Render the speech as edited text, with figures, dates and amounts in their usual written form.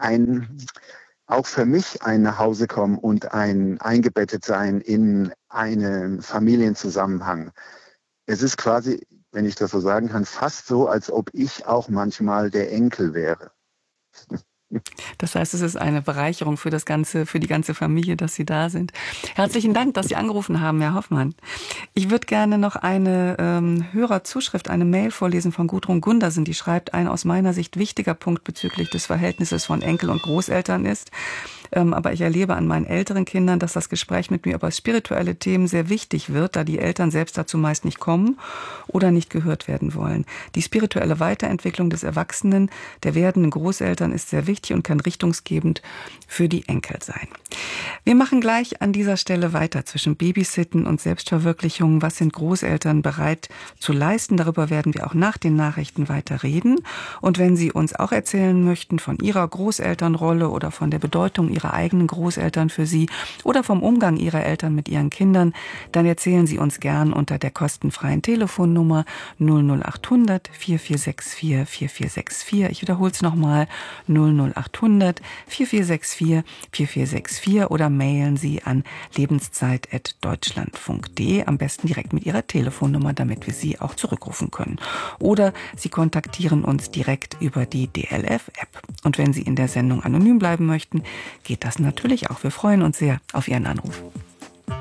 auch für mich ein Nachhausekommen und ein eingebettet sein in einen Familienzusammenhang. Es ist quasi, wenn ich das so sagen kann, fast so, als ob ich auch manchmal der Enkel wäre. Das heißt, es ist eine Bereicherung für die ganze Familie, dass Sie da sind. Herzlichen Dank, dass Sie angerufen haben, Herr Hoffmann. Ich würde gerne noch eine Hörerzuschrift, eine Mail vorlesen von Gudrun Gundersen, die schreibt, ein aus meiner Sicht wichtiger Punkt bezüglich des Verhältnisses von Enkel und Großeltern ist, aber ich erlebe an meinen älteren Kindern, dass das Gespräch mit mir über spirituelle Themen sehr wichtig wird, da die Eltern selbst dazu meist nicht kommen oder nicht gehört werden wollen. Die spirituelle Weiterentwicklung des Erwachsenen, der werdenden Großeltern ist sehr wichtig und kann richtungsgebend für die Enkel sein. Wir machen gleich an dieser Stelle weiter zwischen Babysitten und Selbstverwirklichung. Was sind Großeltern bereit zu leisten? Darüber werden wir auch nach den Nachrichten weiter reden. Und wenn Sie uns auch erzählen möchten von Ihrer Großelternrolle oder von der Bedeutung Ihrer eigenen Großeltern für Sie oder vom Umgang Ihrer Eltern mit Ihren Kindern, dann erzählen Sie uns gern unter der kostenfreien Telefonnummer 00800 4464 4464. Ich wiederhole es nochmal, 00800 4464 4464 oder mailen Sie an lebenszeit@deutschlandfunk.de, am besten direkt mit Ihrer Telefonnummer, damit wir Sie auch zurückrufen können. Oder Sie kontaktieren uns direkt über die DLF-App. Und wenn Sie in der Sendung anonym bleiben möchten, geht das natürlich auch. Wir freuen uns sehr auf Ihren Anruf.